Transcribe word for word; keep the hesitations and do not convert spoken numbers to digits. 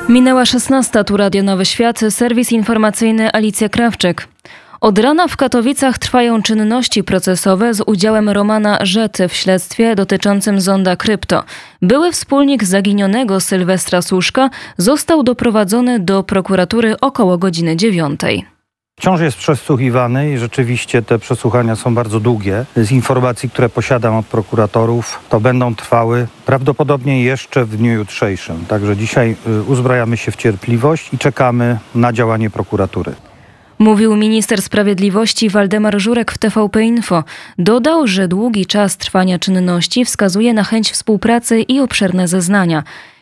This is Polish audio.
Minęła szesnasta, tu Radio Nowy Świat, serwis informacyjny Alicja Krawczyk. Od rana w Katowicach trwają czynności procesowe z udziałem Romana Rzety w śledztwie dotyczącym zonda krypto. Były wspólnik zaginionego Sylwestra Suszka został doprowadzony do prokuratury około godziny dziewiątej. Wciąż jest przesłuchiwany i rzeczywiście te przesłuchania są bardzo długie. Z informacji, które posiadam od prokuratorów, to będą trwały prawdopodobnie jeszcze w dniu jutrzejszym. Także dzisiaj uzbrajamy się w cierpliwość i czekamy na działanie prokuratury. Mówił minister sprawiedliwości Waldemar Żurek w T V P Info. Dodał, że długi czas trwania czynności wskazuje na chęć współpracy i obszerne zeznania.